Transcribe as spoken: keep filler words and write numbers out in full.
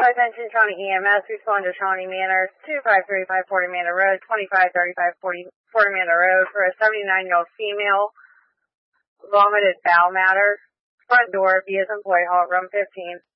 Attention Shawnee E M S, respond to Shawnee Manor, two five three five forty Manor Road, twenty-five thirty-five forty Manor Road for a seventy-nine-year-old female, vomited bowel matter, front door, B as in boy, hall, room fifteen.